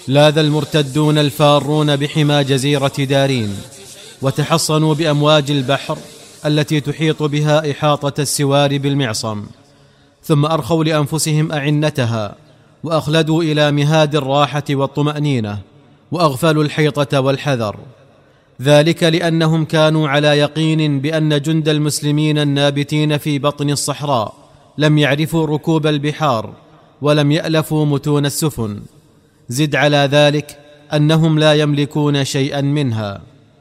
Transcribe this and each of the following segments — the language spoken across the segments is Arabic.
لاذ المرتدون الفارون بحمى جزيرة دارين، وتحصنوا بأمواج البحر التي تحيط بها إحاطة السوار بالمعصم، ثم أرخوا لأنفسهم أعنتها، وأخلدوا إلى مهاد الراحة والطمأنينة، وأغفلوا الحيطة والحذر. ذلك لأنهم كانوا على يقين بأن جند المسلمين النابتين في بطن الصحراء لم يعرفوا ركوب البحار، ولم يألفوا متون السفن. زد على ذلك أنهم لا يملكون شيئا منها.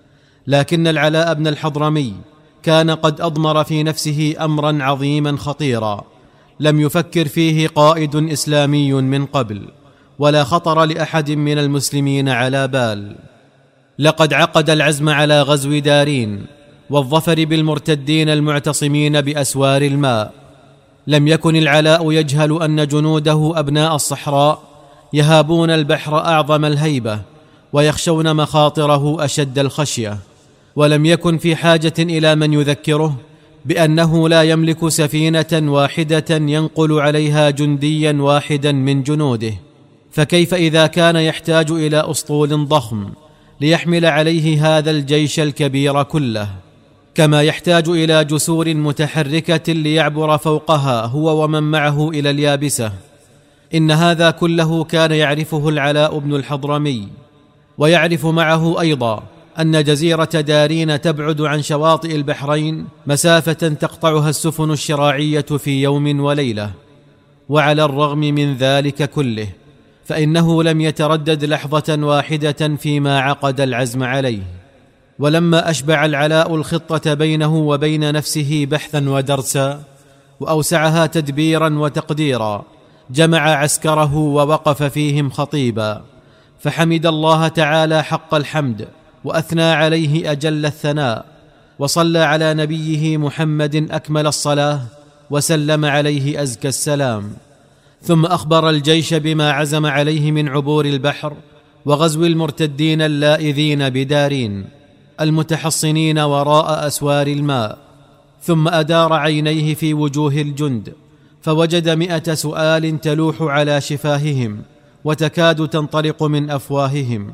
لكن العلاء بن الحضرمي كان قد أضمر في نفسه أمرا عظيما خطيرا لم يفكر فيه قائد إسلامي من قبل، ولا خطر لأحد من المسلمين على بال. لقد عقد العزم على غزو دارين والظفر بالمرتدين المعتصمين بأسوار الماء. لم يكن العلاء يجهل أن جنوده أبناء الصحراء يهابون البحر أعظم الهيبة، ويخشون مخاطره أشد الخشية، ولم يكن في حاجة إلى من يذكره بأنه لا يملك سفينة واحدة ينقل عليها جنديا واحدا من جنوده، فكيف إذا كان يحتاج إلى أسطول ضخم ليحمل عليه هذا الجيش الكبير كله، كما يحتاج إلى جسور متحركة ليعبر فوقها هو ومن معه إلى اليابسة. إن هذا كله كان يعرفه العلاء بن الحضرمي، ويعرف معه أيضا أن جزيرة دارين تبعد عن شواطئ البحرين مسافة تقطعها السفن الشراعية في يوم وليلة. وعلى الرغم من ذلك كله فإنه لم يتردد لحظة واحدة فيما عقد العزم عليه. ولما أشبع العلاء الخطة بينه وبين نفسه بحثا ودرسا، وأوسعها تدبيرا وتقديرا، جمع عسكره ووقف فيهم خطيبا، فحمد الله تعالى حق الحمد، وأثنى عليه أجل الثناء، وصلى على نبيه محمد أكمل الصلاة، وسلم عليه أزكى السلام. ثم أخبر الجيش بما عزم عليه من عبور البحر وغزو المرتدين اللائذين بدارين المتحصنين وراء أسوار الماء. ثم أدار عينيه في وجوه الجند، فوجد 100 سؤال تلوح على شفاههم وتكاد تنطلق من أفواههم،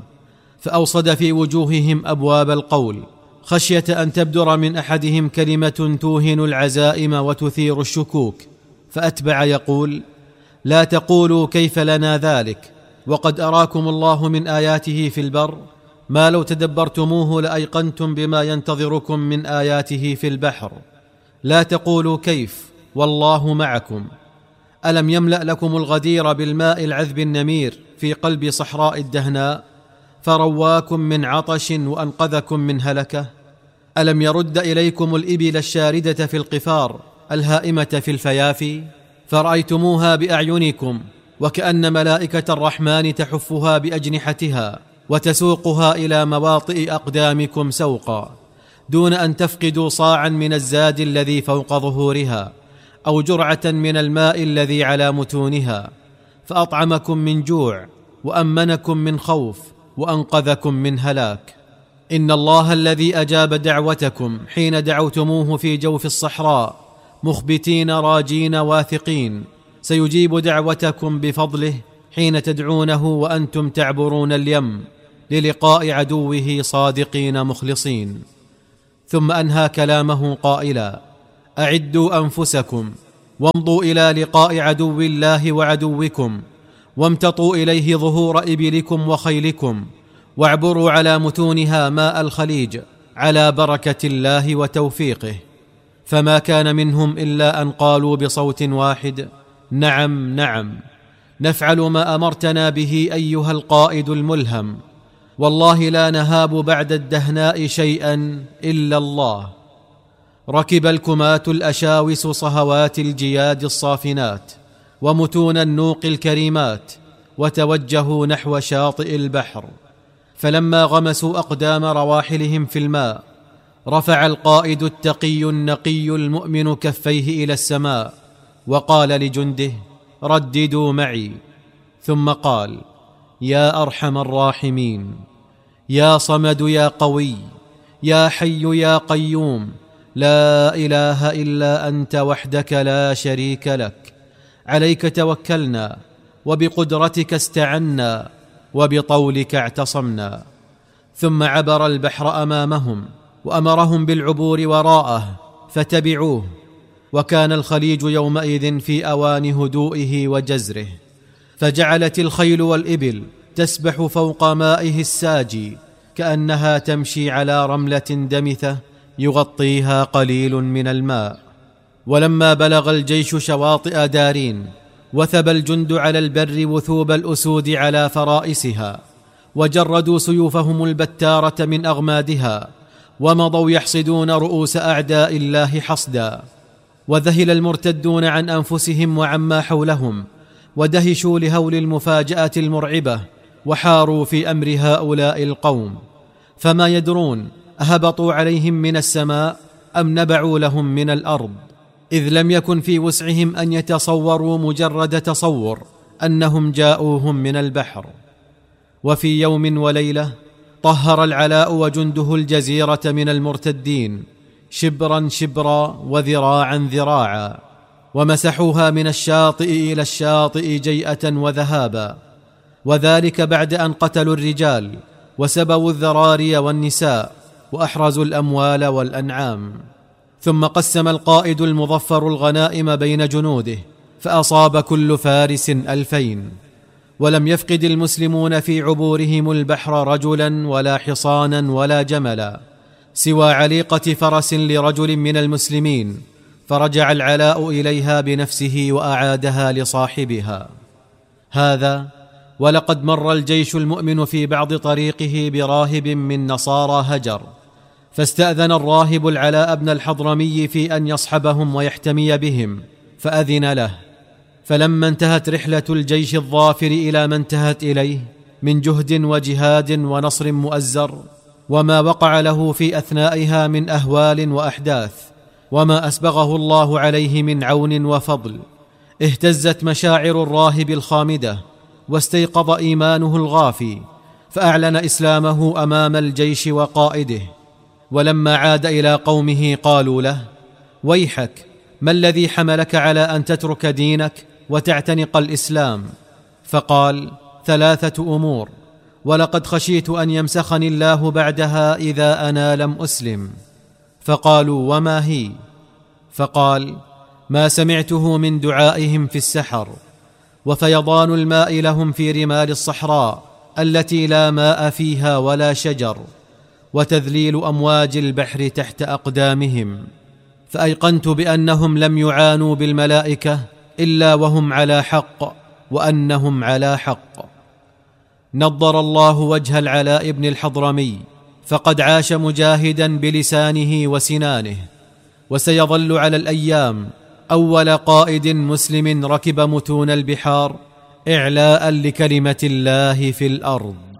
فأوصد في وجوههم أبواب القول، خشية أن تبدر من أحدهم كلمة توهن العزائم وتثير الشكوك، فأتبع يقول: لا تقولوا كيف لنا ذلك، وقد أراكم الله من آياته في البر ما لو تدبرتموه لأيقنتم بما ينتظركم من آياته في البحر. لا تقولوا كيف، والله معكم. ألم يملأ لكم الغدير بالماء العذب النمير في قلب صحراء الدهناء، فرواكم من عطش وأنقذكم من هلكة؟ ألم يرد إليكم الإبل الشاردة في القفار الهائمة في الفيافي، فرأيتموها بأعينكم، وكأن ملائكة الرحمن تحفها بأجنحتها وتسوقها إلى مواطئ أقدامكم سوقا، دون أن تفقدوا صاعا من الزاد الذي فوق ظهورها، أو جرعة من الماء الذي على متونها، فأطعمكم من جوع، وأمنكم من خوف، وأنقذكم من هلاك. إن الله الذي أجاب دعوتكم حين دعوتموه في جوف الصحراء مخبتين راجين واثقين، سيجيب دعوتكم بفضله حين تدعونه وأنتم تعبرون اليم للقاء عدوه صادقين مخلصين. ثم أنهى كلامه قائلا: أعدوا أنفسكم، وامضوا إلى لقاء عدو الله وعدوكم، وامتطوا إليه ظهور إبلكم وخيلكم، واعبروا على متونها ماء الخليج على بركة الله وتوفيقه. فما كان منهم إلا أن قالوا بصوت واحد: نعم نعم، نفعل ما أمرتنا به أيها القائد الملهم، والله لا نهاب بعد الدهناء شيئا إلا الله. ركب الكماة الأشاوس صهوات الجياد الصافنات ومتون النوق الكريمات، وتوجهوا نحو شاطئ البحر. فلما غمسوا أقدام رواحلهم في الماء، رفع القائد التقي النقي المؤمن كفيه إلى السماء، وقال لجنده: رددوا معي. ثم قال: يا أرحم الراحمين، يا صمد يا قوي، يا حي يا قيوم، لا إله إلا أنت وحدك لا شريك لك، عليك توكلنا، وبقدرتك استعنا، وبطولك اعتصمنا. ثم عبر البحر أمامهم وأمرهم بالعبور وراءه فتبعوه، وكان الخليج يومئذ في أوان هدوئه وجزره، فجعلت الخيل والإبل تسبح فوق مائه الساجي كأنها تمشي على رملة دمثة يغطيها قليل من الماء. ولما بلغ الجيش شواطئ دارين وثب الجند على البر وثوب الأسود على فرائسها، وجردوا سيوفهم البتارة من أغمادها، ومضوا يحصدون رؤوس أعداء الله حصدا. وذهل المرتدون عن أنفسهم وعما حولهم، ودهشوا لهول المفاجأة المرعبة، وحاروا في أمر هؤلاء القوم، فما يدرون أهبطوا عليهم من السماء أم نبعوا لهم من الأرض، إذ لم يكن في وسعهم أن يتصوروا مجرد تصور أنهم جاءوهم من البحر. وفي يوم وليلة طهر العلاء وجنده الجزيرة من المرتدين شبرا شبرا وذراعا ذراعا، ومسحوها من الشاطئ إلى الشاطئ جيئة وذهابا، وذلك بعد أن قتلوا الرجال وسبوا الذراري والنساء وأحرزوا الأموال والأنعام. ثم قسم القائد المظفر الغنائم بين جنوده، فأصاب كل فارس 2000، ولم يفقد المسلمون في عبورهم البحر رجلا ولا حصانا ولا جملا، سوى عليقة فرس لرجل من المسلمين، فرجع العلاء إليها بنفسه وأعادها لصاحبها. هذا ولقد مر الجيش المؤمن في بعض طريقه براهب من نصارى هجر، فاستأذن الراهب العلاء بن الحضرمي في أن يصحبهم ويحتمي بهم، فأذن له. فلما انتهت رحلة الجيش الظافر إلى ما انتهت إليه من جهد وجهاد ونصر مؤزر، وما وقع له في أثنائها من أهوال وأحداث، وما أسبغه الله عليه من عون وفضل، اهتزت مشاعر الراهب الخامدة، واستيقظ إيمانه الغافي، فأعلن إسلامه أمام الجيش وقائده. ولما عاد إلى قومه قالوا له: ويحك، ما الذي حملك على أن تترك دينك وتعتنق الإسلام؟ فقال: 3 أمور، ولقد خشيت أن يمسخني الله بعدها إذا أنا لم أسلم. فقالوا: وما هي؟ فقال: ما سمعته من دعائهم في السحر، وفيضان الماء لهم في رمال الصحراء التي لا ماء فيها ولا شجر، وتذليل أمواج البحر تحت أقدامهم. فأيقنت بأنهم لم يعانوا بالملائكة إلا وهم على حق، وأنهم على حق. نضر الله وجه العلاء بن الحضرمي، فقد عاش مجاهدا بلسانه وسنانه، وسيظل على الأيام أول قائد مسلم ركب متون البحار إعلاء لكلمة الله في الأرض.